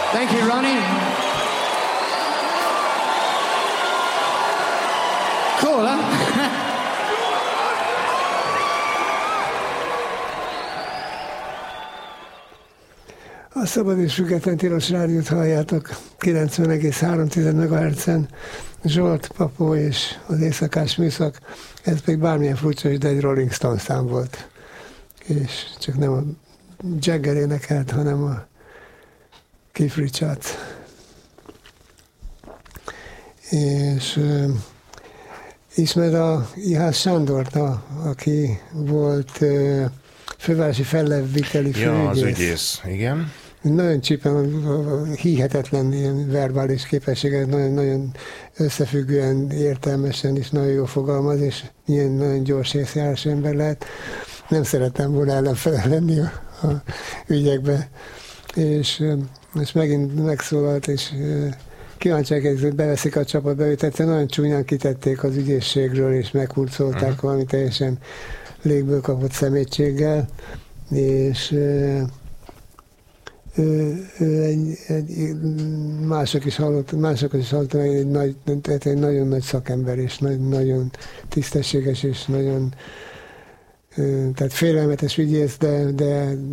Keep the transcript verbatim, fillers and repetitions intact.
Thank you, Ronnie. Cool, huh? A Szabad és Független Tilos Rádiót halljátok kilencven egész három megahertzen. Zsolt, Papó és az Éjszakás Műszak, ez pedig bármilyen furcsa is, de egy Rolling Stone szám volt. És csak nem a Jagger énekelt, hanem a Keith Richards. És uh, ismered a Ihász Sándort, a, aki volt uh, fővárosi fellebbviteli főügyész. Ja, az ügyész, igen. Nagyon csípen, hihetetlen ilyen verbális képességet, nagyon, nagyon összefüggően, értelmesen is nagyon jól fogalmaz, és ilyen nagyon gyors észjárás ember lehet. Nem szerettem volna ellenfele lenni a, a ügyekbe. És, és megint megszólalt, és kíváncsiak, hogy beveszik a csapatba, őt egyszerűen nagyon csúnyán kitették az ügyészségről, és meghurcolták uh-huh. valami teljesen légből kapott szemétséggel, és Egy, egy, mások is hallottak, mások is hallottak, egy, nagy, egy nagyon nagy szakember, és nagy, nagyon tisztességes, és nagyon tehát félelmetes ügyész, de, de